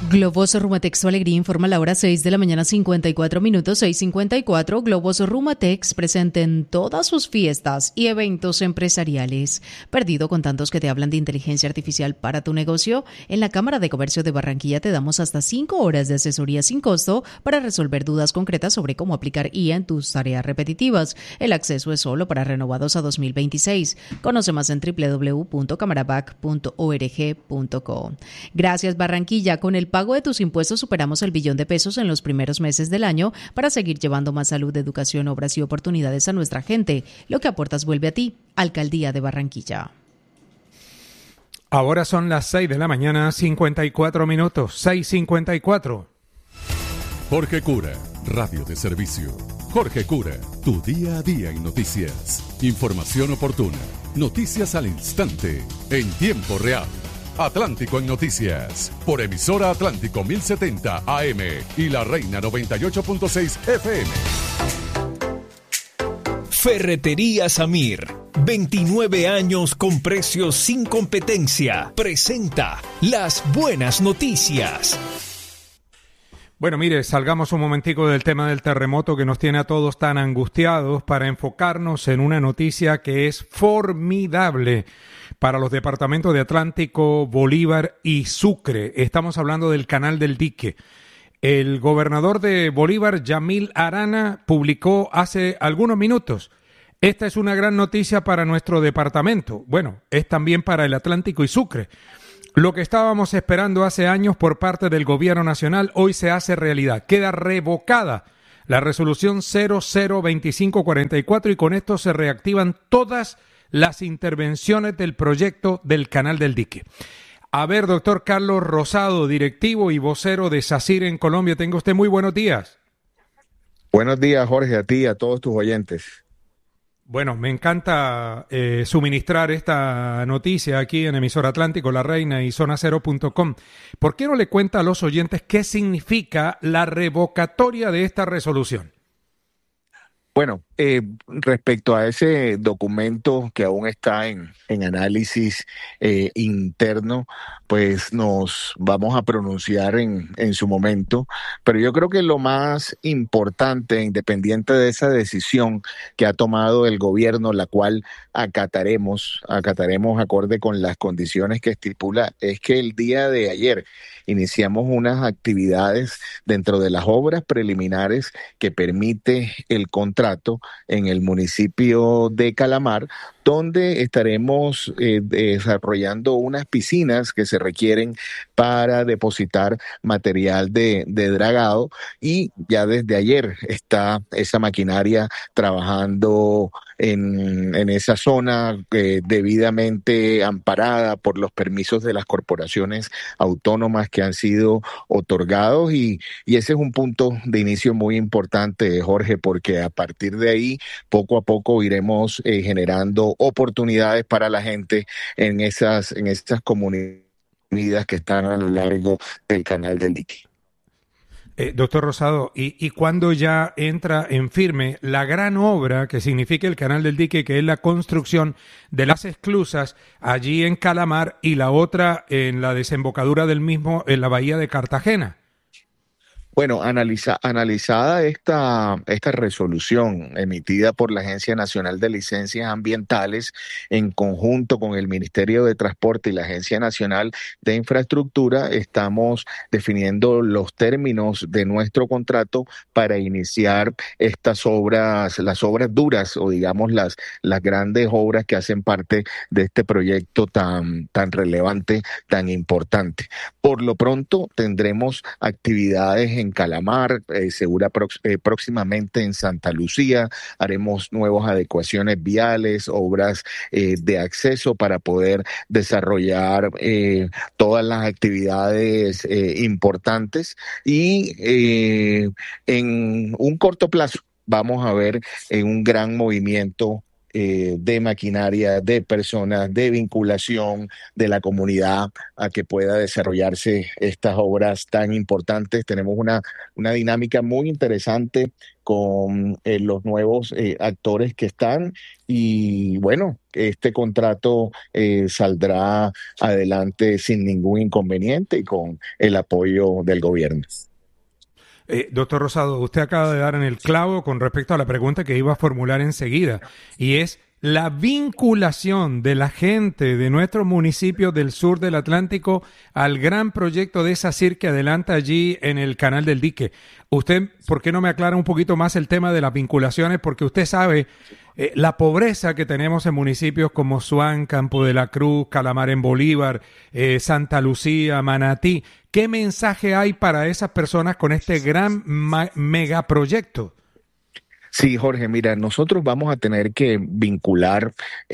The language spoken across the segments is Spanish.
Globoso Rumatex, tu alegría, informa la hora 6 de la mañana, 54 minutos, 6:54. Globoso Rumatex presente en todas sus fiestas y eventos empresariales. Perdido con tantos que te hablan de inteligencia artificial para tu negocio, en la Cámara de Comercio de Barranquilla te damos hasta 5 horas de asesoría sin costo para resolver dudas concretas sobre cómo aplicar IA en tus tareas repetitivas. El acceso es solo para renovados a 2026. Conoce más en www.camarabac.org.co. Gracias, Barranquilla. Con el pago de tus impuestos superamos el billón de pesos en los primeros meses del año para seguir llevando más salud, educación, obras y oportunidades a nuestra gente. Lo que aportas vuelve a ti. Alcaldía de Barranquilla. Ahora son las 6 de la mañana, 54 minutos, 6:54. Jorge Cura, radio de servicio. Jorge Cura, tu día a día en noticias. Información oportuna, noticias al instante, en tiempo real. Atlántico en Noticias, por emisora Atlántico 1070 AM y La Reina 98.6 FM. Ferretería Samir, 29 años con precios sin competencia, presenta las buenas noticias. Bueno, mire, salgamos un momentico del tema del terremoto que nos tiene a todos tan angustiados para enfocarnos en una noticia que es formidable para los departamentos de Atlántico, Bolívar y Sucre. Estamos hablando del Canal del Dique. El gobernador de Bolívar, Yamil Arana, publicó hace algunos minutos: esta es una gran noticia para nuestro departamento. Bueno, es también para el Atlántico y Sucre. Lo que estábamos esperando hace años por parte del gobierno nacional hoy se hace realidad. Queda revocada la resolución 002544 y con esto se reactivan todas las intervenciones del proyecto del Canal del Dique. A ver, doctor Carlos Rosado, directivo y vocero de SACIR en Colombia, tenga usted muy buenos días. Buenos días, Jorge, a ti y a todos tus oyentes. Bueno, me encanta suministrar esta noticia aquí en emisora Atlántico, La Reina y zonacero.com. ¿Por qué no le cuenta a los oyentes qué significa la revocatoria de esta resolución? Bueno, respecto a ese documento que aún está en análisis interno, pues nos vamos a pronunciar en su momento, pero yo creo que lo más importante, independiente de esa decisión que ha tomado el gobierno, la cual acataremos acorde con las condiciones que estipula, es que el día de ayer iniciamos unas actividades dentro de las obras preliminares que permite el contrato en el municipio de Calamar, donde estaremos desarrollando unas piscinas que se requieren para depositar material de dragado, y ya desde ayer está esa maquinaria trabajando en esa zona debidamente amparada por los permisos de las corporaciones autónomas que han sido otorgados, y ese es un punto de inicio muy importante, Jorge, porque a partir de ahí poco a poco iremos generando oportunidades para la gente en esas comunidades que están a lo largo del Canal del Dique. Doctor Rosado, ¿y cuándo ya entra en firme la gran obra que significa el Canal del Dique, que es la construcción de las esclusas allí en Calamar y la otra en la desembocadura del mismo en la bahía de Cartagena? Bueno, analizada esta resolución emitida por la Agencia Nacional de Licencias Ambientales en conjunto con el Ministerio de Transporte y la Agencia Nacional de Infraestructura, estamos definiendo los términos de nuestro contrato para iniciar estas obras, las obras duras, o digamos las grandes obras que hacen parte de este proyecto tan relevante, tan importante. Por lo pronto tendremos actividades en Calamar, próximamente en Santa Lucía, haremos nuevas adecuaciones viales, obras de acceso para poder desarrollar todas las actividades importantes, y en un corto plazo vamos a ver un gran movimiento de maquinaria, de personas, de vinculación de la comunidad a que pueda desarrollarse estas obras tan importantes. Tenemos una dinámica muy interesante con los nuevos actores que están y bueno, este contrato saldrá adelante sin ningún inconveniente y con el apoyo del gobierno. Doctor Rosado, usted acaba de dar en el clavo con respecto a la pregunta que iba a formular enseguida, y es la vinculación de la gente de nuestros municipios del sur del Atlántico al gran proyecto de SACIR que adelanta allí en el Canal del Dique. Usted, ¿por qué no me aclara un poquito más el tema de las vinculaciones? Porque usted sabe la pobreza que tenemos en municipios como Suán, Campo de la Cruz, Calamar en Bolívar, Santa Lucía, Manatí. ¿Qué mensaje hay para esas personas con este gran megaproyecto? Sí, Jorge, mira, nosotros vamos a tener que vincular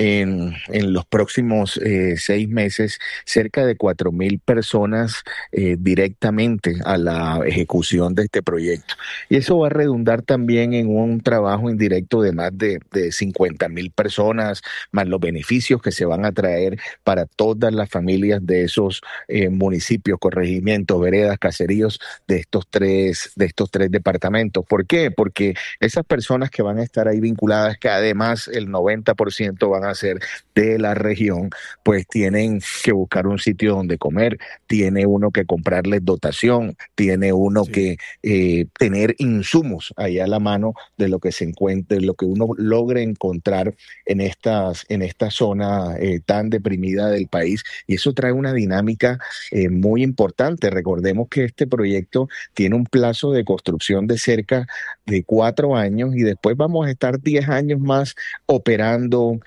en los próximos 6 meses cerca de 4.000 personas directamente a la ejecución de este proyecto. Y eso va a redundar también en un trabajo indirecto de más de 50.000 personas, más los beneficios que se van a traer para todas las familias de esos municipios, corregimientos, veredas, caseríos de estos tres departamentos. ¿Por qué? Porque esas personas que van a estar ahí vinculadas, que además el 90% van a ser de la región, pues tienen que buscar un sitio donde comer, tiene uno que comprarles dotación, tiene uno que tener insumos ahí a la mano de lo que se encuentre, lo que uno logre encontrar en esta zona tan deprimida del país, y eso trae una dinámica muy importante. Recordemos que este proyecto tiene un plazo de construcción de cerca de 4 años y después vamos a estar 10 años más operando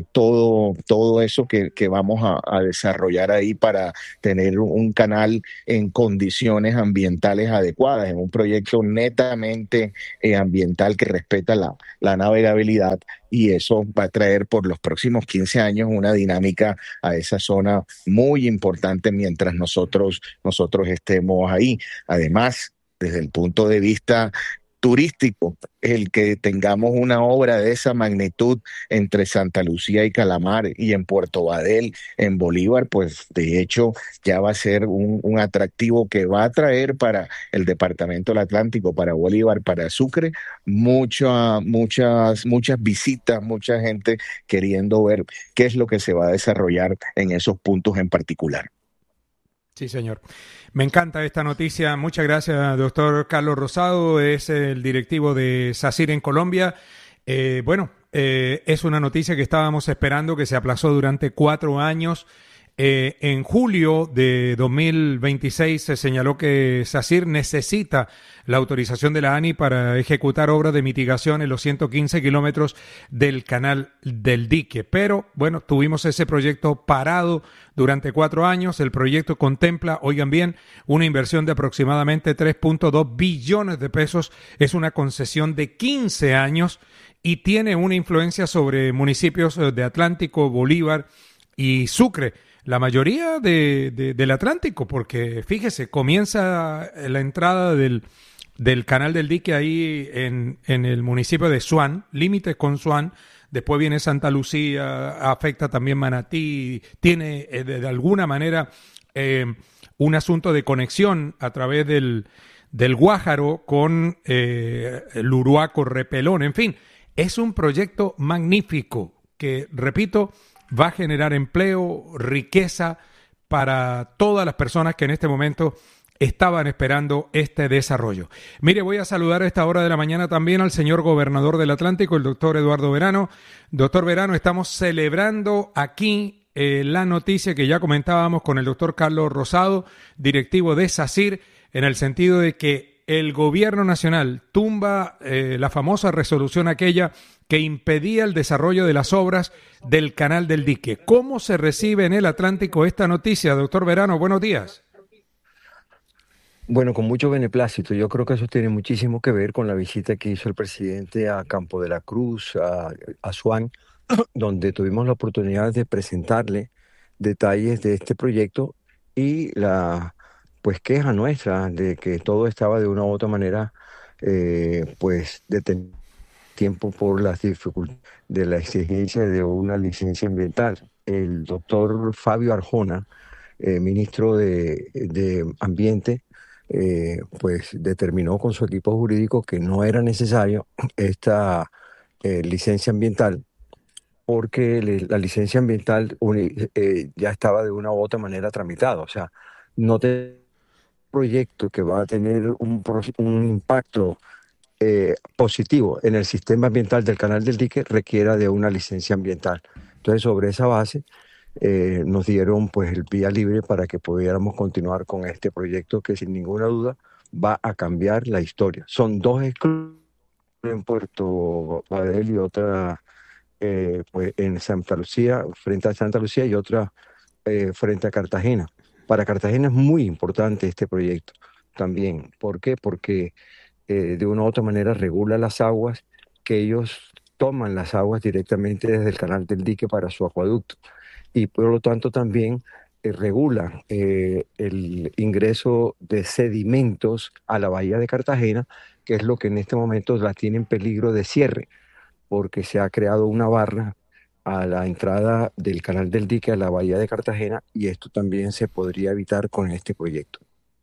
todo eso que vamos a desarrollar ahí para tener un canal en condiciones ambientales adecuadas, en un proyecto netamente ambiental que respeta la navegabilidad, y eso va a traer por los próximos 15 años una dinámica a esa zona muy importante mientras nosotros estemos ahí. Además, desde el punto de vista turístico, el que tengamos una obra de esa magnitud entre Santa Lucía y Calamar y en Puerto Badel, en Bolívar, pues de hecho ya va a ser un atractivo que va a traer para el departamento del Atlántico, para Bolívar, para Sucre, muchas visitas, mucha gente queriendo ver qué es lo que se va a desarrollar en esos puntos en particular. Sí, señor. Me encanta esta noticia. Muchas gracias, doctor Carlos Rosado. Es el directivo de SACIR en Colombia. Es una noticia que estábamos esperando, que se aplazó durante 4 años. En julio de 2026 se señaló que SACIR necesita la autorización de la ANI para ejecutar obras de mitigación en los 115 kilómetros del Canal del Dique. Pero, bueno, tuvimos ese proyecto parado durante 4 años. El proyecto contempla, oigan bien, una inversión de aproximadamente 3.2 billones de pesos. Es una concesión de 15 años y tiene una influencia sobre municipios de Atlántico, Bolívar y Sucre. La mayoría del Atlántico, porque fíjese, comienza la entrada del Canal del Dique ahí en el municipio de Suán, límite con Suán, después viene Santa Lucía, afecta también Manatí, tiene de alguna manera un asunto de conexión a través del Guájaro con el Uruaco, Repelón, en fin, es un proyecto magnífico que, repito, va a generar empleo, riqueza para todas las personas que en este momento estaban esperando este desarrollo. Mire, voy a saludar a esta hora de la mañana también al señor gobernador del Atlántico, el doctor Eduardo Verano. Doctor Verano, estamos celebrando aquí la noticia que ya comentábamos con el doctor Carlos Rosado, directivo de SACIR, en el sentido de que el gobierno nacional tumba la famosa resolución aquella que impedía el desarrollo de las obras del Canal del Dique. ¿Cómo se recibe en el Atlántico esta noticia, doctor Verano? Buenos días. Bueno, con mucho beneplácito. Yo creo que eso tiene muchísimo que ver con la visita que hizo el presidente a Campo de la Cruz, a Suán, donde tuvimos la oportunidad de presentarle detalles de este proyecto y la queja nuestra de que todo estaba de una u otra manera detenido tiempo por las dificultades de la exigencia de una licencia ambiental. El doctor Fabio Arjona, ministro de Ambiente, pues determinó con su equipo jurídico que no era necesario esta licencia ambiental, porque la licencia ambiental ya estaba de una u otra manera tramitada. O sea, no te proyecto que va a tener un impacto positivo en el sistema ambiental del Canal del Dique requiera de una licencia ambiental. Entonces, sobre esa base, nos dieron pues el vía libre para que pudiéramos continuar con este proyecto que sin ninguna duda va a cambiar la historia. Son dos exclusivos en Puerto Badel y otra pues en Santa Lucía, frente a Santa Lucía, y otra frente a Cartagena. Para Cartagena es muy importante este proyecto también. ¿Por qué? Porque de una u otra manera regula las aguas, que ellos toman las aguas directamente desde el Canal del Dique para su acueducto, y por lo tanto también regula el ingreso de sedimentos a la bahía de Cartagena, que es lo que en este momento la tiene en peligro de cierre, porque se ha creado una barra a la entrada del Canal del Dique a la bahía de Cartagena, y esto también se podría evitar con este proyecto.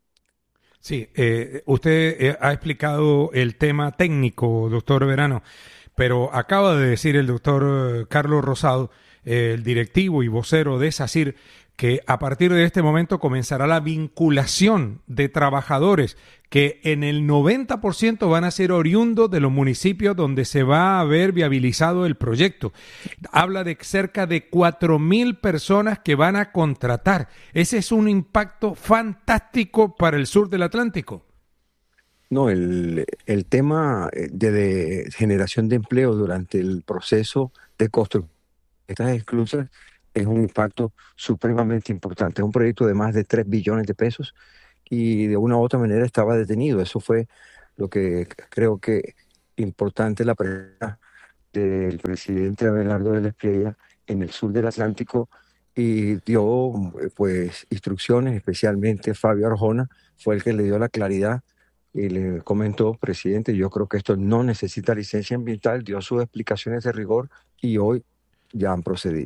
Sí, usted ha explicado el tema técnico, doctor Verano, pero acaba de decir el doctor Carlos Rosado, el directivo y vocero de SACIR, que a partir de este momento comenzará la vinculación de trabajadores que en el 90% van a ser oriundos de los municipios donde se va a haber viabilizado el proyecto. Habla de cerca de 4.000 personas que van a contratar. Ese es un impacto fantástico para el sur del Atlántico. No, el tema de generación de empleo durante el proceso de construcción de estas esclusas es un impacto supremamente importante. Es un proyecto de más de 3 billones de pesos y de una u otra manera estaba detenido. Eso fue lo que creo que importante, la presencia del presidente Abelardo de la Espriella en el sur del Atlántico, y dio pues instrucciones, especialmente Fabio Arjona fue el que le dio la claridad y le comentó: presidente, yo creo que esto no necesita licencia ambiental, dio sus explicaciones de rigor y hoy ya han procedido.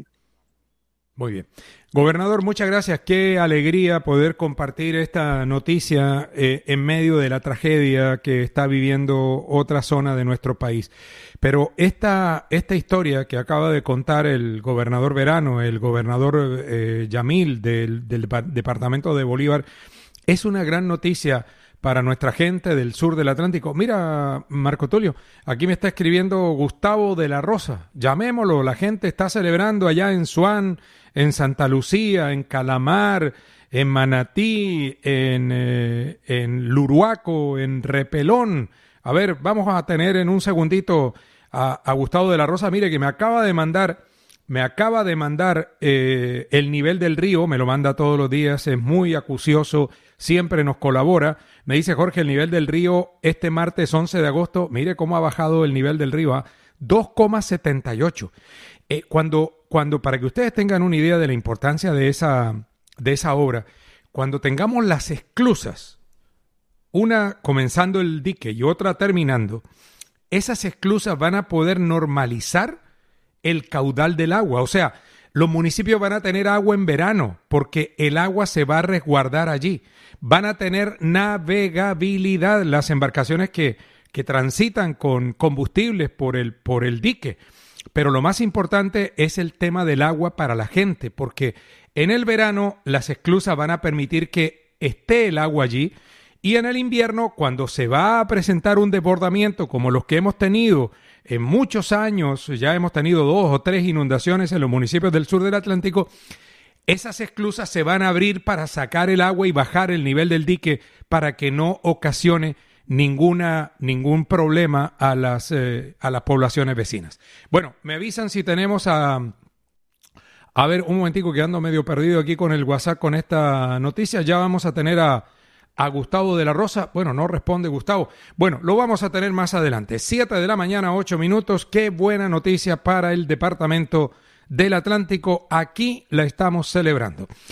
Muy bien. Gobernador, muchas gracias. Qué alegría poder compartir esta noticia en medio de la tragedia que está viviendo otra zona de nuestro país. Pero esta historia que acaba de contar el gobernador Verano, el gobernador Yamil del departamento de Bolívar, es una gran noticia para nuestra gente del sur del Atlántico. Mira, Marco Tulio, aquí me está escribiendo Gustavo de la Rosa. Llamémoslo, la gente está celebrando allá en Suán, en Santa Lucía, en Calamar, en Manatí, en Luruaco, en Repelón. A ver, vamos a tener en un segundito a Gustavo de la Rosa. Mire, que me acaba de mandar el nivel del río, me lo manda todos los días, es muy acucioso, siempre nos colabora. Me dice: Jorge, el nivel del río este martes 11 de agosto, mire cómo ha bajado el nivel del río a 2,78. Cuando, para que ustedes tengan una idea de la importancia de esa obra, cuando tengamos las esclusas, una comenzando el dique y otra terminando, esas esclusas van a poder normalizar el caudal del agua. O sea, los municipios van a tener agua en verano porque el agua se va a resguardar allí. Van a tener navegabilidad las embarcaciones que transitan con combustibles por el dique. Pero lo más importante es el tema del agua para la gente, porque en el verano las esclusas van a permitir que esté el agua allí, y en el invierno, cuando se va a presentar un desbordamiento como los que hemos tenido en muchos años, ya hemos tenido 2 o 3 inundaciones en los municipios del sur del Atlántico, esas esclusas se van a abrir para sacar el agua y bajar el nivel del dique para que no ocasione ningún problema a las poblaciones vecinas. Bueno, me avisan si tenemos a ver, un momentico, que ando medio perdido aquí con el WhatsApp con esta noticia. Ya vamos a tener a Gustavo de la Rosa. Bueno, no responde Gustavo. Bueno, lo vamos a tener más adelante. 7 de la mañana, 8 minutos. Qué buena noticia para el departamento del Atlántico. Aquí la estamos celebrando.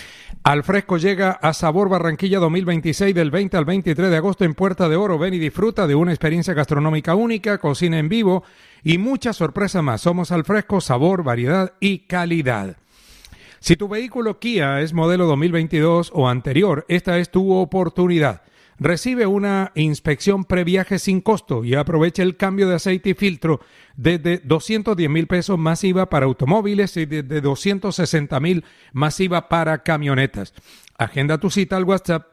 Al Fresco llega a Sabor Barranquilla 2026 del 20 al 23 de agosto en Puerta de Oro. Ven y disfruta de una experiencia gastronómica única, cocina en vivo y muchas sorpresas más. Somos Al Fresco, sabor, variedad y calidad. Si tu vehículo Kia es modelo 2022 o anterior, esta es tu oportunidad. Recibe una inspección previaje sin costo y aprovecha el cambio de aceite y filtro desde 210,000 pesos más IVA para automóviles y desde 260,000 más IVA para camionetas. Agenda tu cita al WhatsApp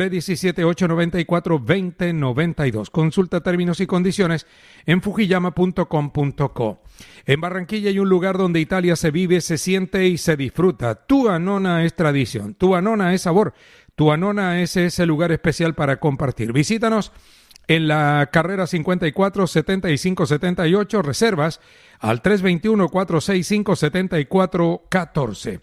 317-894-2092. Consulta términos y condiciones en fujiyama.com.co. En Barranquilla hay un lugar donde Italia se vive, se siente y se disfruta. Tu Anona es tradición, tu Anona es sabor. Tu Anona es ese lugar especial para compartir. Visítanos en la carrera 54-75-78. Reservas al 321-465-7414.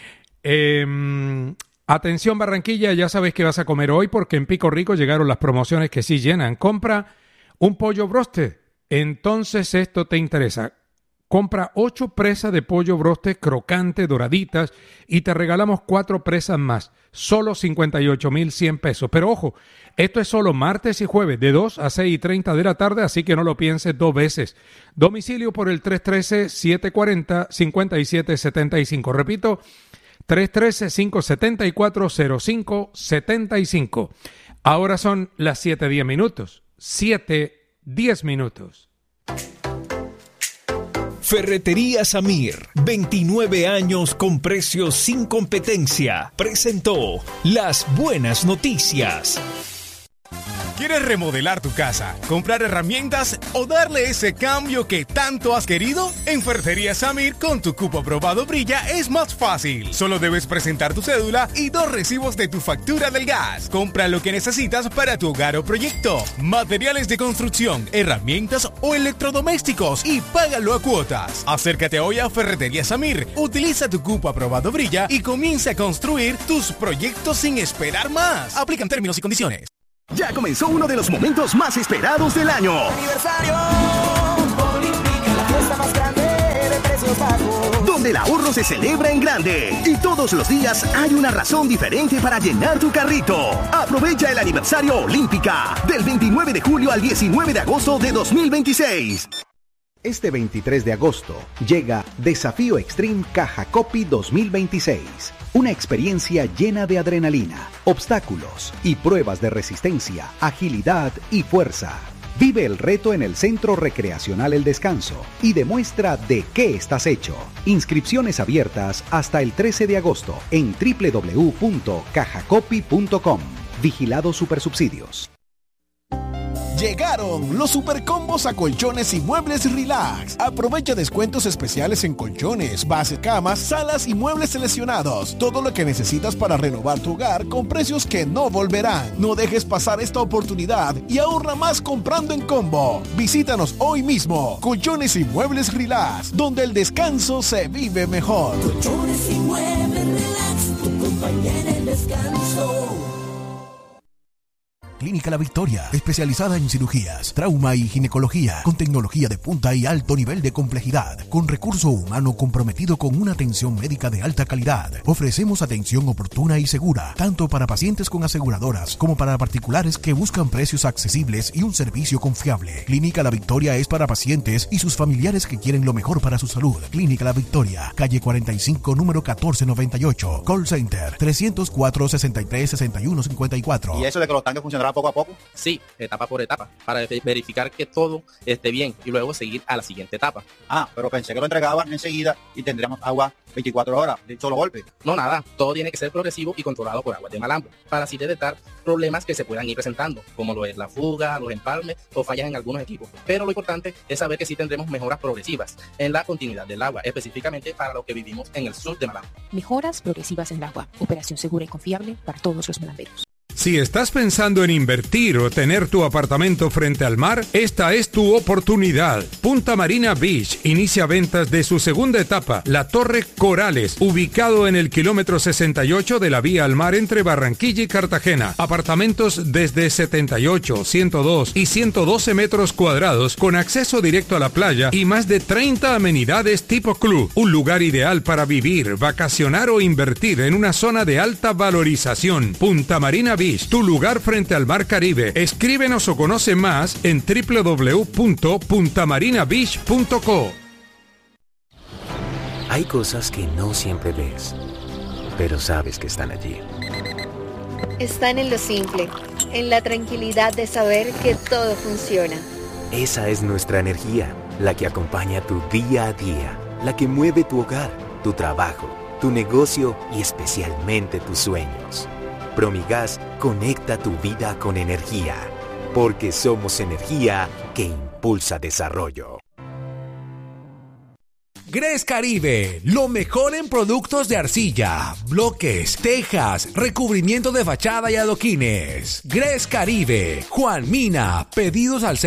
Atención Barranquilla, ya sabes que vas a comer hoy porque en Pico Rico llegaron las promociones que sí llenan. Compra un pollo broster. Entonces esto te interesa. Compra 8 presas de pollo broster crocante, doraditas, y te regalamos 4 presas más. Solo 58,100 pesos. Pero ojo, esto es solo martes y jueves, de 2 a 6:30 de la tarde, así que no lo pienses 2 veces. Domicilio por el 313-740-5775. Repito, 313-574-0575. Ahora son las 7:10 minutos. 7:10 minutos. Ferretería Samir, 29 años con precios sin competencia, presentó las buenas noticias. ¿Quieres remodelar tu casa, comprar herramientas o darle ese cambio que tanto has querido? En Ferretería Samir, con tu cupo aprobado Brilla, es más fácil. Solo debes presentar tu cédula y 2 recibos de tu factura del gas. Compra lo que necesitas para tu hogar o proyecto. Materiales de construcción, herramientas o electrodomésticos y págalo a cuotas. Acércate hoy a Ferretería Samir. Utiliza tu cupo aprobado Brilla y comienza a construir tus proyectos sin esperar más. Aplican términos y condiciones. Ya comenzó uno de los momentos más esperados del año. Aniversario Olímpica, la fiesta más grande de precios bajos. Donde el ahorro se celebra en grande. Y todos los días hay una razón diferente para llenar tu carrito. Aprovecha el aniversario Olímpica del 29 de julio al 19 de agosto de 2026. Este 23 de agosto llega Desafío Extreme Caja Copy 2026. Una experiencia llena de adrenalina, obstáculos y pruebas de resistencia, agilidad y fuerza. Vive el reto en el Centro Recreacional El Descanso y demuestra de qué estás hecho. Inscripciones abiertas hasta el 13 de agosto en www.cajacopy.com. Vigilado Supersubsidios. Llegaron los supercombos a colchones y muebles relax. Aprovecha descuentos especiales en colchones, bases, camas, salas y muebles seleccionados. Todo lo que necesitas para renovar tu hogar con precios que no volverán. No dejes pasar esta oportunidad y ahorra más comprando en combo. Visítanos hoy mismo. Colchones y muebles relax, donde el descanso se vive mejor. Colchones y muebles relax, tu compañía en el descanso. Clínica La Victoria, especializada en cirugías, trauma y ginecología, con tecnología de punta y alto nivel de complejidad, con recurso humano comprometido con una atención médica de alta calidad. Ofrecemos atención oportuna y segura, tanto para pacientes con aseguradoras como para particulares que buscan precios accesibles y un servicio confiable. Clínica La Victoria es para pacientes y sus familiares que quieren lo mejor para su salud. Clínica La Victoria, calle 45, número 1498. Call Center 304-63-6154. ¿Y eso de que los tanques funcionarán poco a poco? Sí, etapa por etapa, para verificar que todo esté bien y luego seguir a la siguiente etapa. Ah, pero pensé que lo entregaban enseguida y tendríamos agua 24 horas de un solo golpe. No, nada, todo tiene que ser progresivo y controlado por Aguas de Malambo, para así detectar problemas que se puedan ir presentando, como lo es la fuga, los empalmes o fallas en algunos equipos. Pero lo importante es saber que sí tendremos mejoras progresivas en la continuidad del agua, específicamente para los que vivimos en el sur de Malambo. Mejoras progresivas en el agua, operación segura y confiable para todos los malamberos. Si estás pensando en invertir o tener tu apartamento frente al mar, esta es tu oportunidad. Punta Marina Beach inicia ventas de su segunda etapa, la Torre Corales, ubicado en el kilómetro 68 de la vía al mar entre Barranquilla y Cartagena. Apartamentos desde 78, 102 y 112 metros cuadrados con acceso directo a la playa y más de 30 amenidades tipo club. Un lugar ideal para vivir, vacacionar o invertir en una zona de alta valorización. Punta Marina Beach, tu lugar frente al Mar Caribe. Escríbenos o conoce más en www.puntamarinabeach.co. Hay cosas que no siempre ves, pero sabes que están allí. Están en lo simple, en la tranquilidad de saber que todo funciona. Esa es nuestra energía, la que acompaña tu día a día, la que mueve tu hogar, tu trabajo, tu negocio y especialmente tus sueños. Promigas conecta tu vida con energía, porque somos energía que impulsa desarrollo. Gres Caribe, lo mejor en productos de arcilla, bloques, tejas, recubrimiento de fachada y adoquines. Gres Caribe, Juan Mina, pedidos al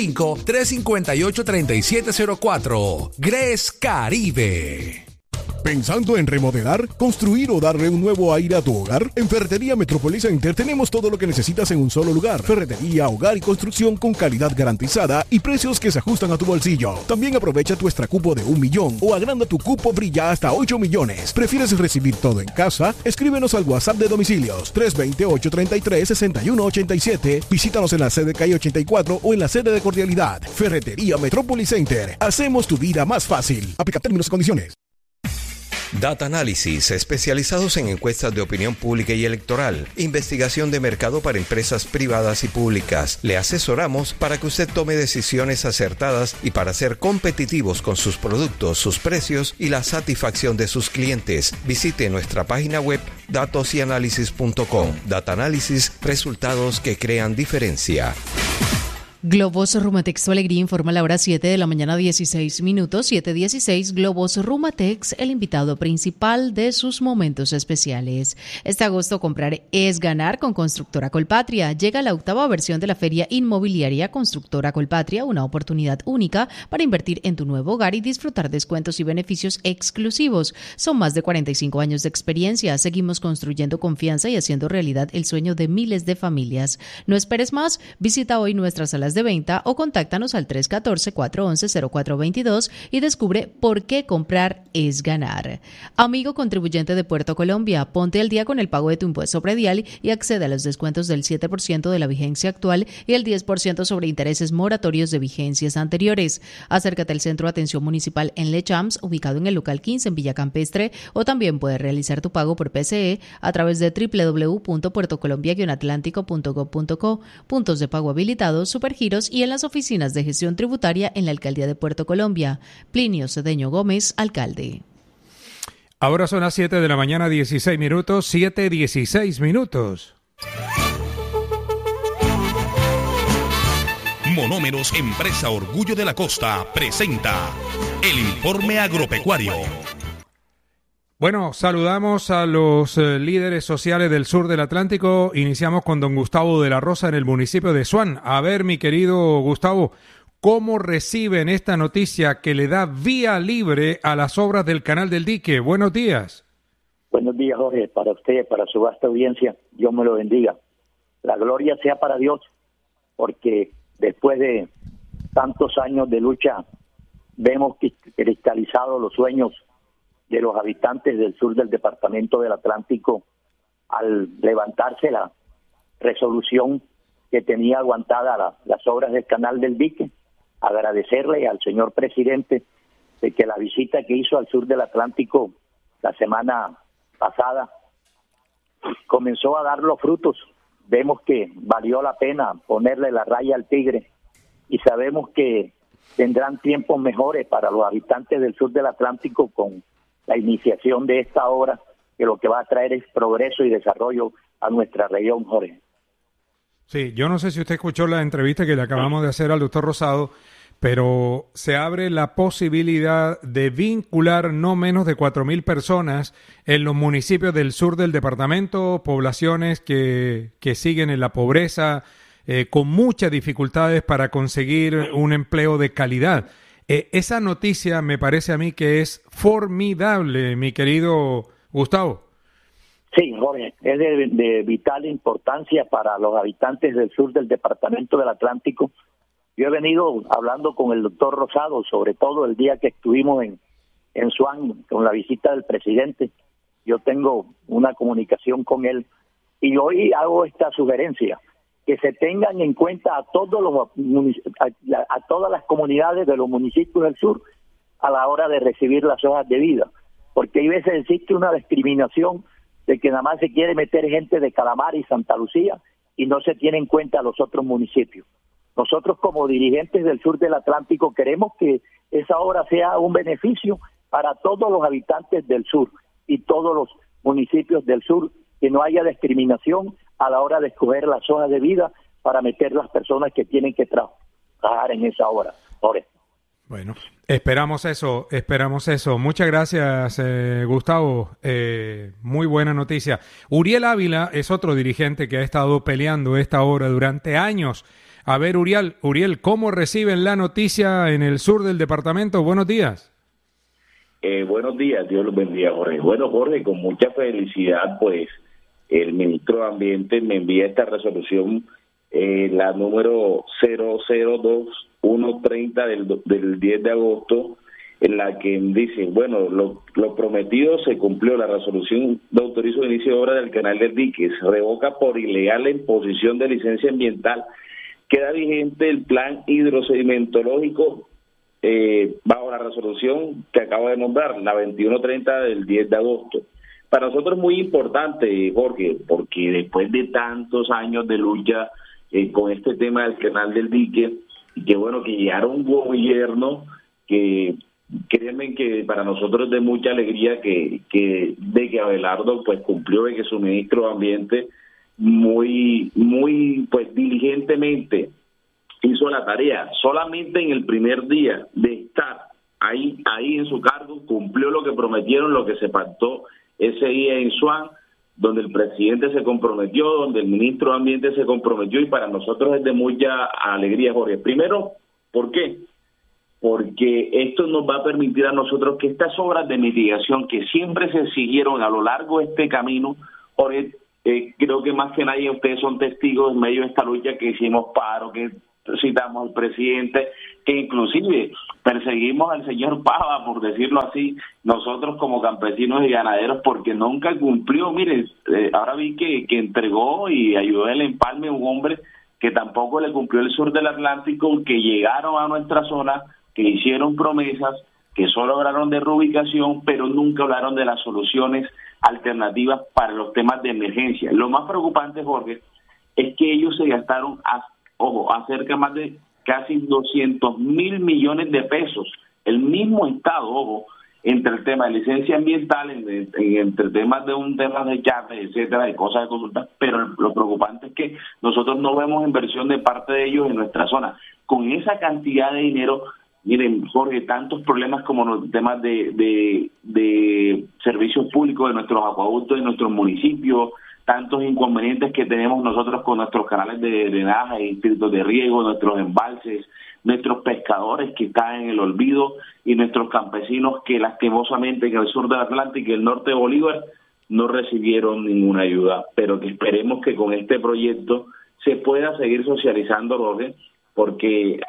605-358-3704. Gres Caribe. ¿Pensando en remodelar, construir o darle un nuevo aire a tu hogar? En Ferretería Metrópolis Center tenemos todo lo que necesitas en un solo lugar. Ferretería, hogar y construcción con calidad garantizada y precios que se ajustan a tu bolsillo. También aprovecha tu extra cupo de 1 millón o agranda tu cupo Brilla hasta 8 millones. ¿Prefieres recibir todo en casa? Escríbenos al WhatsApp de domicilios 320-833-6187. Visítanos en la sede calle 84 o en la sede de Cordialidad. Ferretería Metrópolis Center. Hacemos tu vida más fácil. Aplica términos y condiciones. Data Analysis, especializados en encuestas de opinión pública y electoral, investigación de mercado para empresas privadas y públicas. Le asesoramos para que usted tome decisiones acertadas y para ser competitivos con sus productos, sus precios y la satisfacción de sus clientes. Visite nuestra página web datosyanalysis.com. Data Analysis, resultados que crean diferencia. Globos Rumatex, tu alegría, informa a la hora 7 de la mañana, 16 minutos, 7:16. Globos Rumatex, el invitado principal de sus momentos especiales. Este agosto comprar es ganar con Constructora Colpatria. Llega la 8ª versión de la Feria Inmobiliaria Constructora Colpatria, una oportunidad única para invertir en tu nuevo hogar y disfrutar descuentos y beneficios exclusivos. Son más de 45 años de experiencia. Seguimos construyendo confianza y haciendo realidad el sueño de miles de familias. No esperes más, visita hoy nuestras salas de venta o contáctanos al 314-411-0422 y descubre por qué comprar es ganar. Amigo contribuyente de Puerto Colombia, ponte al día con el pago de tu impuesto predial y accede a los descuentos del 7% de la vigencia actual y el 10% sobre intereses moratorios de vigencias anteriores. Acércate al Centro de Atención Municipal en Le Champs, ubicado en el local 15 en Villa Campestre, o también puedes realizar tu pago por PCE a través de www.puertocolombia-atlántico.gov.co, puntos de pago habilitados, supergiros y en las oficinas de gestión tributaria en la Alcaldía de Puerto Colombia. Plinio Cedeño Gómez, alcalde. Ahora son las 7 de la mañana, 16 minutos, 7:16 minutos. Monómeros, empresa Orgullo de la Costa, presenta el informe agropecuario. Bueno, saludamos a los líderes sociales del sur del Atlántico. Iniciamos con don Gustavo de la Rosa en el municipio de Suán. A ver, mi querido Gustavo, ¿cómo reciben esta noticia que le da vía libre a las obras del Canal del Dique? Buenos días. Buenos días, Jorge, para usted, para su vasta audiencia. Dios me lo bendiga. La gloria sea para Dios, porque después de tantos años de lucha, vemos cristalizados los sueños de los habitantes del sur del departamento del Atlántico al levantarse la resolución que tenía aguantada las obras del Canal del Dique. Agradecerle al señor presidente de que la visita que hizo al sur del Atlántico la semana pasada comenzó a dar los frutos. Vemos que valió la pena ponerle la raya al tigre y sabemos que tendrán tiempos mejores para los habitantes del sur del Atlántico con la iniciación de esta obra, que lo que va a traer es progreso y desarrollo a nuestra región, Jorge. Sí, yo no sé si usted escuchó la entrevista que le acabamos de hacer al doctor Rosado, pero se abre la posibilidad de vincular no menos de 4.000 personas en los municipios del sur del departamento, poblaciones que siguen en la pobreza, con muchas dificultades para conseguir un empleo de calidad. Esa noticia me parece a mí que es formidable, mi querido Gustavo. Sí, Jorge, es de vital importancia para los habitantes del sur del departamento del Atlántico. Yo he venido hablando con el doctor Rosado, sobre todo el día que estuvimos en Swan con la visita del presidente. Yo tengo una comunicación con él y hoy hago esta sugerencia, que se tengan en cuenta a todas las comunidades de los municipios del sur a la hora de recibir las hojas de vida, porque hay veces existe una discriminación de que nada más se quiere meter gente de Calamar y Santa Lucía y no se tiene en cuenta a los otros municipios. Nosotros como dirigentes del sur del Atlántico queremos que esa obra sea un beneficio para todos los habitantes del sur y todos los municipios del sur, que no haya discriminación a la hora de escoger las hojas de vida para meter las personas que tienen que trabajar en esa obra. Bueno, esperamos eso. Muchas gracias, Gustavo. Muy buena noticia. Uriel Ávila es otro dirigente que ha estado peleando esta obra durante años. A ver, Uriel, ¿cómo reciben la noticia en el sur del departamento? Buenos días. Buenos días, Dios los bendiga, Jorge. Bueno, Jorge, con mucha felicidad, pues, el ministro de Ambiente me envía esta resolución, la número 002130 del 10 de agosto, en la que dice, bueno, lo prometido se cumplió. La resolución de autorizo de inicio de obra del canal del dique se revoca por ilegal la imposición de licencia ambiental. Queda vigente el plan hidrosedimentológico bajo la resolución que acabo de nombrar, la 2130 del 10 de agosto. Para nosotros es muy importante, Jorge, porque después de tantos años de lucha con este tema del canal del dique, y que bueno, que llegara un gobierno que, créanme que para nosotros es de mucha alegría de que Abelardo pues cumplió, de que su ministro de Ambiente muy pues diligentemente hizo la tarea. Solamente en el primer día de estar ahí en su cargo, cumplió lo que prometieron, lo que se pactó ese día en Swan, donde el presidente se comprometió, donde el ministro de Ambiente se comprometió, y para nosotros es de mucha alegría, Jorge. Primero, ¿por qué? Porque esto nos va a permitir a nosotros que estas obras de mitigación que siempre se siguieron a lo largo de este camino, Jorge, creo que más que nadie ustedes son testigos en medio de esta lucha, que hicimos paro, que citamos al presidente, que inclusive perseguimos al señor Pava, por decirlo así, nosotros como campesinos y ganaderos, porque nunca cumplió. Miren, ahora vi que entregó y ayudó el empalme a un hombre que tampoco le cumplió el sur del Atlántico, que llegaron a nuestra zona, que hicieron promesas, que solo hablaron de reubicación, pero nunca hablaron de las soluciones alternativas para los temas de emergencia. Lo más preocupante, Jorge, es que ellos se gastaron acerca más de casi 200.000 millones de pesos. El mismo Estado, entre el tema de licencia ambiental, entre temas de llaves, etcétera, de cosas de consulta, pero lo preocupante es que nosotros no vemos inversión de parte de ellos en nuestra zona. Con esa cantidad de dinero, miren, Jorge, tantos problemas como los temas de servicios públicos de nuestros acueductos, de nuestros municipios, tantos inconvenientes que tenemos nosotros con nuestros canales de drenaje, distritos de riego, nuestros embalses, nuestros pescadores que están en el olvido, y nuestros campesinos que lastimosamente en el sur del Atlántico y el norte de Bolívar no recibieron ninguna ayuda, pero que esperemos que con este proyecto se pueda seguir socializando, Jorge, porque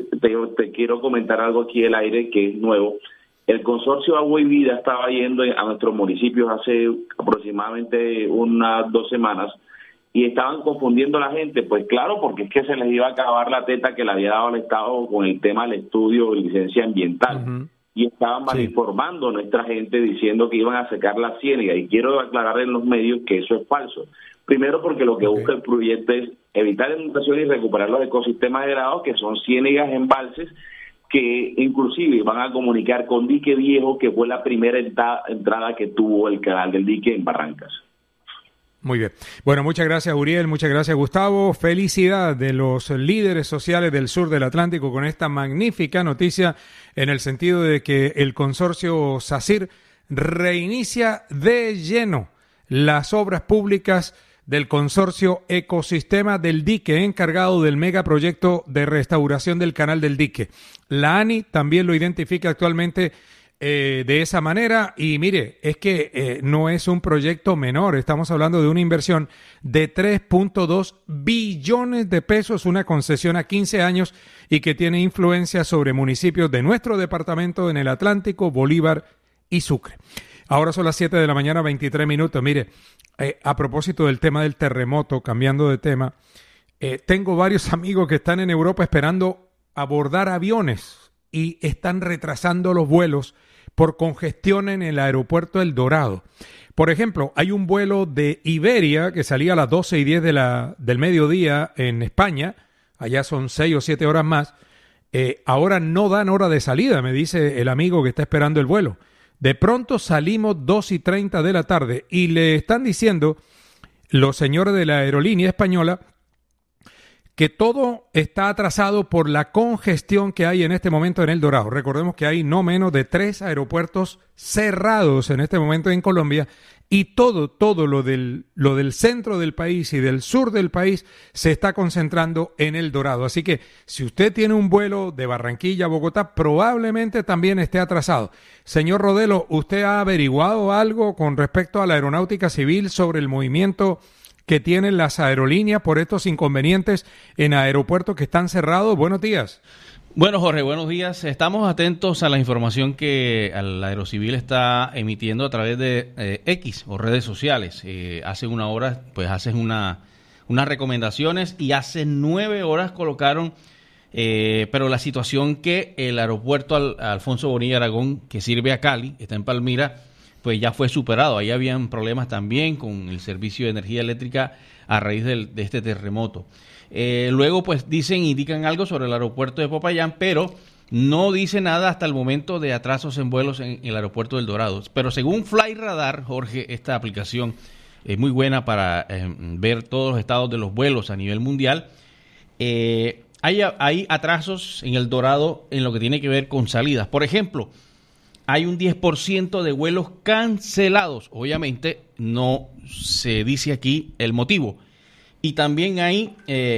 te quiero comentar algo aquí al aire que es nuevo. El consorcio Agua y Vida estaba yendo a nuestros municipios hace aproximadamente unas 2 semanas y estaban confundiendo a la gente, pues claro, porque es que se les iba a acabar la teta que le había dado el Estado con el tema del estudio de licencia ambiental. Y estaban malinformando a nuestra gente diciendo que iban a secar la ciénaga, y quiero aclarar en los medios que eso es falso. Primero, porque lo que busca el proyecto es evitar la inundación y recuperar los ecosistemas degradados, que son ciénagas, embalses, que inclusive van a comunicar con Dique Viejo, que fue la primera entrada que tuvo el canal del dique en Barrancas. Muy bien. Bueno, muchas gracias, Uriel, muchas gracias, Gustavo. Felicidad de los líderes sociales del sur del Atlántico con esta magnífica noticia en el sentido de que el consorcio SACIR reinicia de lleno las obras públicas del consorcio Ecosistema del Dique, encargado del megaproyecto de restauración del canal del dique. La ANI también lo identifica actualmente de esa manera, y mire, es que no es un proyecto menor, estamos hablando de una inversión de 3.2 billones de pesos, una concesión a 15 años y que tiene influencia sobre municipios de nuestro departamento en el Atlántico, Bolívar y Sucre. Ahora son las 7 de la mañana, 23 minutos. Mire, a propósito del tema del terremoto, cambiando de tema, tengo varios amigos que están en Europa esperando abordar aviones y están retrasando los vuelos por congestión en el aeropuerto El Dorado. Por ejemplo, hay un vuelo de Iberia que salía a las 12:10 del mediodía en España, allá son 6 o 7 horas más, ahora no dan hora de salida, me dice el amigo que está esperando el vuelo. De pronto salimos 2:30 de la tarde y le están diciendo los señores de la aerolínea española que todo está atrasado por la congestión que hay en este momento en El Dorado. Recordemos que hay no menos de 3 aeropuertos cerrados en este momento en Colombia y todo lo del centro del país y del sur del país se está concentrando en El Dorado. Así que si usted tiene un vuelo de Barranquilla a Bogotá, probablemente también esté atrasado. Señor Rodelo, ¿usted ha averiguado algo con respecto a la aeronáutica civil sobre el movimiento que tienen las aerolíneas por estos inconvenientes en aeropuertos que están cerrados? Buenos días. Bueno, Jorge, buenos días. Estamos atentos a la información que la Aerocivil está emitiendo a través de X o redes sociales. Hace una hora, pues hacen unas recomendaciones y hace 9 horas colocaron, pero la situación que el aeropuerto Alfonso Bonilla Aragón, que sirve a Cali, está en Palmira, pues ya fue superado. Ahí habían problemas también con el servicio de energía eléctrica a raíz de este terremoto. Luego, pues indican algo sobre el aeropuerto de Popayán, pero no dice nada hasta el momento de atrasos en vuelos en el aeropuerto del Dorado. Pero según FlyRadar, Jorge, esta aplicación es muy buena para ver todos los estados de los vuelos a nivel mundial. Hay atrasos en el Dorado en lo que tiene que ver con salidas. Por ejemplo, hay un 10% de vuelos cancelados. Obviamente no se dice aquí el motivo. Y también hay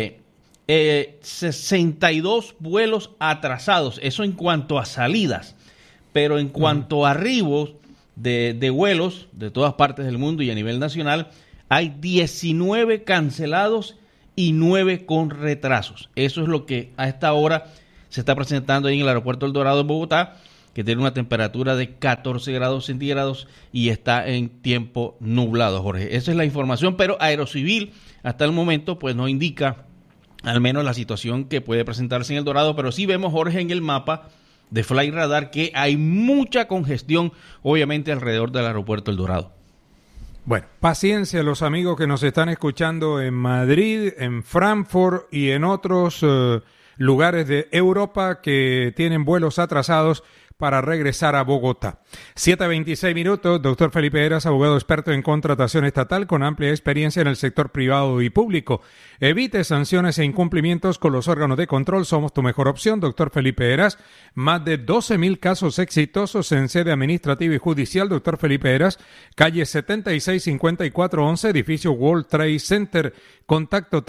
62 vuelos atrasados. Eso en cuanto a salidas. Pero en cuanto a arribos de vuelos de todas partes del mundo y a nivel nacional, hay 19 cancelados y 9 con retrasos. Eso es lo que a esta hora se está presentando ahí en el aeropuerto El Dorado en Bogotá, que tiene una temperatura de 14 grados centígrados y está en tiempo nublado, Jorge. Esa es la información, pero Aerocivil hasta el momento pues no indica al menos la situación que puede presentarse en El Dorado, pero sí vemos, Jorge, en el mapa de FlyRadar que hay mucha congestión, obviamente, alrededor del aeropuerto El Dorado. Bueno, paciencia los amigos que nos están escuchando en Madrid, en Frankfurt y en otros lugares de Europa que tienen vuelos atrasados para regresar a Bogotá. 7:26 minutos, doctor Felipe Heras, abogado experto en contratación estatal con amplia experiencia en el sector privado y público. Evite sanciones e incumplimientos con los órganos de control. Somos tu mejor opción, doctor Felipe Heras. Más de 12,000 casos exitosos en sede administrativa y judicial. Doctor Felipe Heras, calle 765411, edificio World Trade Center. Contacto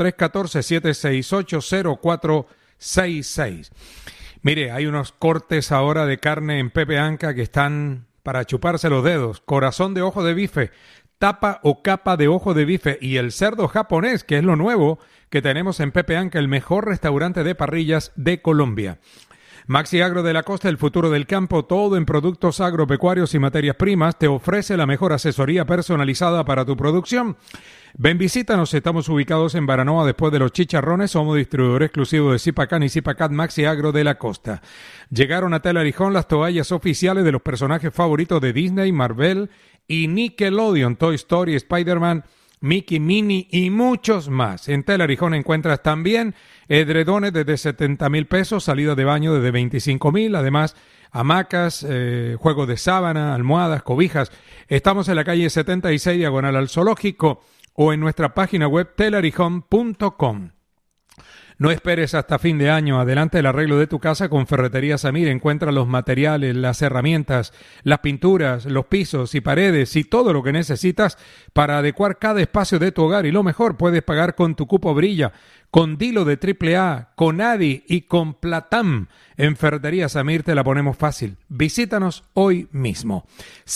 314-768-0466. Mire, hay unos cortes ahora de carne en Pepe Anca que están para chuparse los dedos. Corazón de ojo de bife, tapa o capa de ojo de bife y el cerdo japonés, que es lo nuevo que tenemos en Pepe Anca, el mejor restaurante de parrillas de Colombia. Maxi Agro de la Costa, el futuro del campo, todo en productos agropecuarios y materias primas, te ofrece la mejor asesoría personalizada para tu producción. Ven, visítanos, estamos ubicados en Baranoa después de los Chicharrones, somos distribuidor exclusivo de Zipacan y Zipacat Maxi Agro de la Costa. Llegaron a Telarijón las toallas oficiales de los personajes favoritos de Disney, Marvel y Nickelodeon, Toy Story, Spider-Man, Mickey, Minnie y muchos más. En Telarijón encuentras también edredones desde 70,000 pesos, salida de baño desde 25,000, además hamacas, juegos de sábana, almohadas, cobijas. Estamos en la calle 76, diagonal al Zoológico. o en nuestra página web telarihome.com. No esperes hasta fin de año. Adelante el arreglo de tu casa con Ferretería Samir. Encuentra los materiales, las herramientas, las pinturas, los pisos y paredes y todo lo que necesitas para adecuar cada espacio de tu hogar. Y lo mejor, puedes pagar con tu cupo Brilla, con Dilo de AAA, con Adi y con Platam. En Ferretería Samir te la ponemos fácil. Visítanos hoy mismo.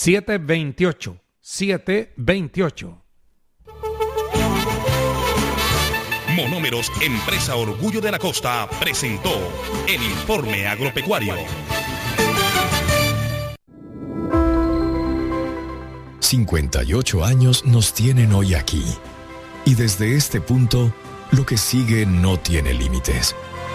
728. Monómeros, empresa orgullo de la costa, presentó el informe agropecuario. 58 años nos tienen hoy aquí. Y desde este punto, lo que sigue no tiene límites.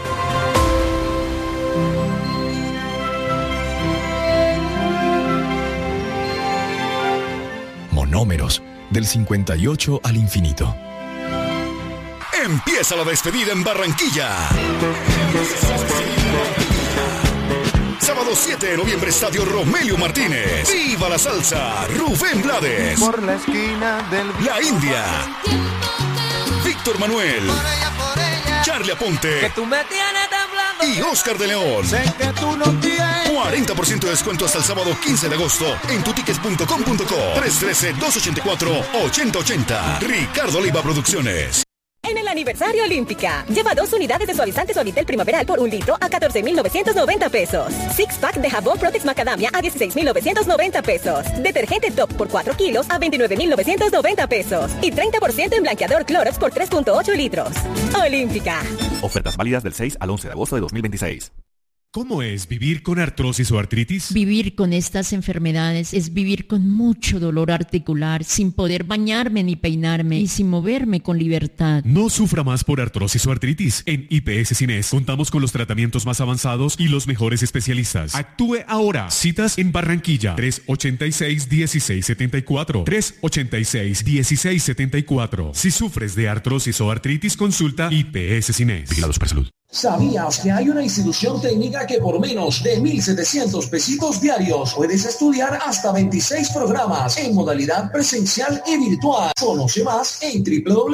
Monómeros, del 58 al infinito. Empieza la despedida en Barranquilla. Sábado 7 de noviembre, Estadio Romelio Martínez. ¡Viva la salsa! Rubén Blades. Por la esquina del... La India. Víctor Manuel. Por ella. Charlie Aponte. Que tú me tienes temblando. Y Oscar de León. Sé que tú no tienes. 40% de descuento hasta el sábado 15 de agosto en tutickets.com.co. 313-284-8080. Ricardo Oliva Producciones. En el aniversario Olímpica, lleva 2 unidades de suavizante Suavitel primaveral por 1 litro a 14,990 pesos. 6-pack de jabón Protex Macadamia a 16,990 pesos. Detergente Top por 4 kilos a 29,990 pesos. Y 30% en blanqueador Clorox por 3,8 litros. Olímpica. Ofertas válidas del 6 al 11 de agosto de 2026. ¿Cómo es vivir con artrosis o artritis? Vivir con estas enfermedades es vivir con mucho dolor articular, sin poder bañarme ni peinarme y sin moverme con libertad. No sufra más por artrosis o artritis. En IPS Cines contamos con los tratamientos más avanzados y los mejores especialistas. Actúe ahora. Citas en Barranquilla. 386-1674. 386-1674. Si sufres de artrosis o artritis, consulta IPS Cines. Vigilado Supersalud. ¿Sabías que hay una institución técnica que por menos de 1,700 pesitos diarios puedes estudiar hasta 26 programas en modalidad presencial y virtual? Conoce más en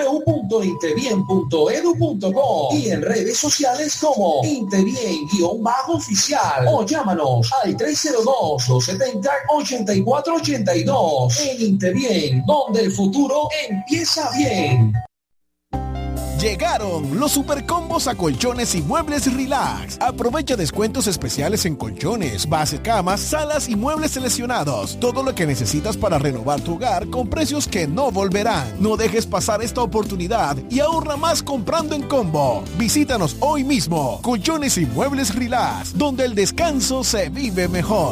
www.intebien.edu.co y en redes sociales como Intebien_oficial o llámanos al 302-270-8482. En Intebien, donde el futuro empieza bien. Llegaron los supercombos a colchones y muebles Relax. Aprovecha descuentos especiales en colchones, base camas, salas y muebles seleccionados. Todo lo que necesitas para renovar tu hogar con precios que no volverán. No dejes pasar esta oportunidad y ahorra más comprando en combo. Visítanos hoy mismo. Colchones y muebles Relax, donde el descanso se vive mejor.